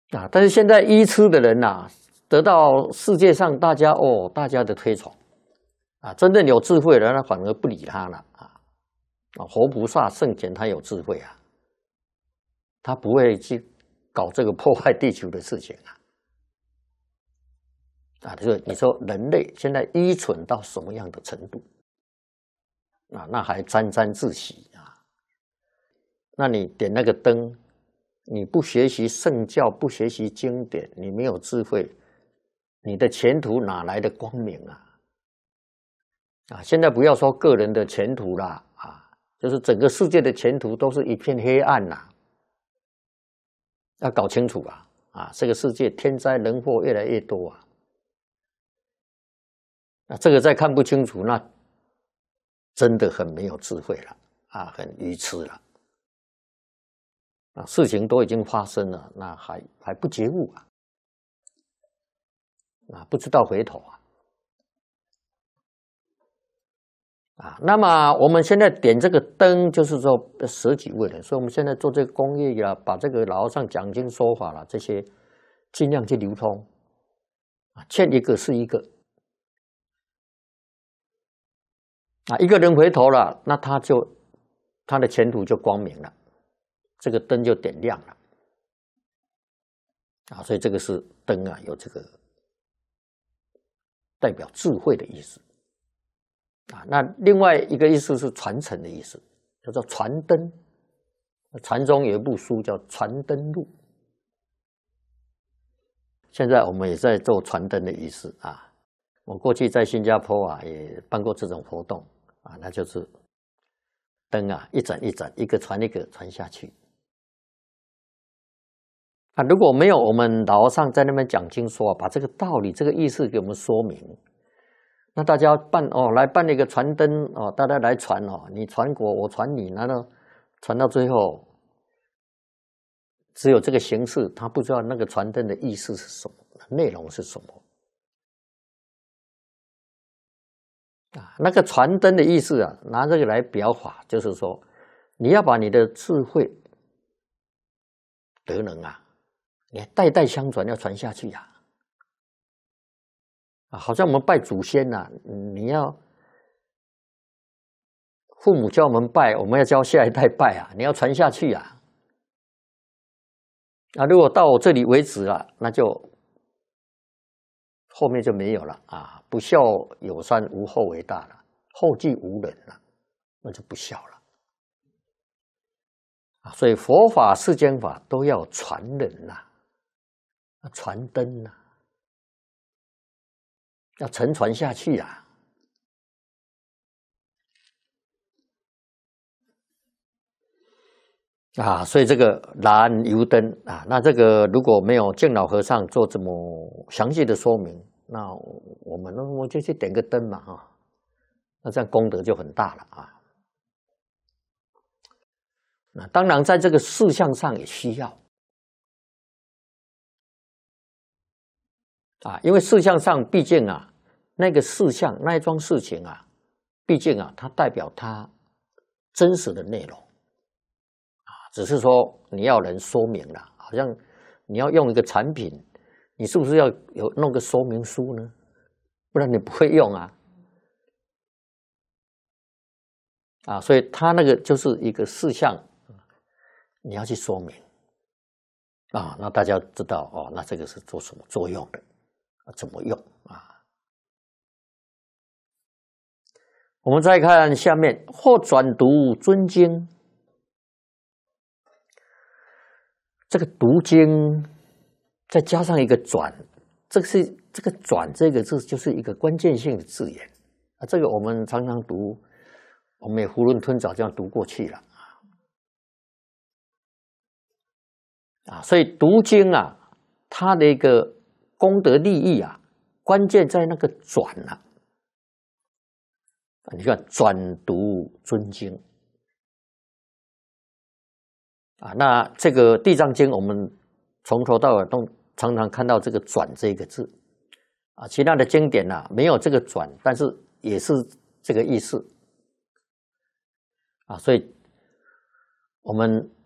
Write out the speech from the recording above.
啊，但是现在医痴的人呐，得到世界上大家的推崇啊，真正有智慧的人，他反而不理他了啊。活菩萨圣贤他有智慧啊，他不会去搞这个破坏地球的事情啊。就是你说人类现在愚蠢到什么样的程度啊？那还沾沾自喜啊。那你点那个灯，你不学习圣教，不学习经典，你没有智慧，你的前途哪来的光明啊？现在不要说个人的前途啦啊，就是整个世界的前途都是一片黑暗要搞清楚啊！这个世界天灾人祸越来越多这个再看不清楚，那真的很没有智慧了很愚痴了事情都已经发生了，那还不觉悟不知道回头那么我们现在点这个灯，就是说舍己为人，所以我们现在做这个公益把这个老和尚讲经说法这些尽量去流通欠一个是一个一个人回头了，那他的前途就光明了，这个灯就点亮了所以这个是灯有这个代表智慧的意思那另外一个意思是传承的意思，叫做传灯。禅宗有一部书叫《传灯录》，现在我们也在做传灯的仪式我过去在新加坡也办过这种活动那就是灯一盏一盏，一个传一个传下去如果没有我们老和尚在那边讲经说把这个道理、这个意思给我们说明。那大家来办一个传灯大家来传你传我传你，然后传到最后，只有这个形式，他不知道那个传灯的意思是什么，内容是什么那个传灯的意思拿这个来表法，就是说你要把你的智慧德能你代代相传，要传下去好像我们拜祖先你要父母教我们拜，我们要教下一代拜你要传下去如果到我这里为止了，那就后面就没有了不孝有三，无后为大了，后继无人了，那就不孝了所以佛法、世间法都要传人传灯要承传下去所以这个燃油灯那这个如果没有净老和尚做这么详细的说明，那我们就去点个灯嘛那这样功德就很大了那当然在这个事项上也需要因为事项上毕竟那个事项那一桩事情毕竟它代表它真实的内容只是说你要人说明了，好像你要用一个产品，你是不是要弄个说明书呢？不然你不会用所以它那个就是一个事项，你要去说明那大家知道那这个是做什么作用的怎么用我们再看下面，或转读尊经。这个读经再加上一个转，这个转这个字就是一个关键性的字眼这个我们常常读，我们也囫囵吞枣这样读过去了所以读经它的一个功德利益关键在那个转你看转读尊经那这个地藏经我们从头到尾都常常看到这个转这个字其他的经典没有这个转，但是也是这个意思所以我们